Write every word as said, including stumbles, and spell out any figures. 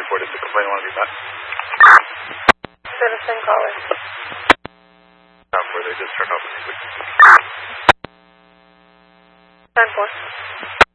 reported the complaint. Want to be back? Citizen caller. Not for they just turn off the music. ten four.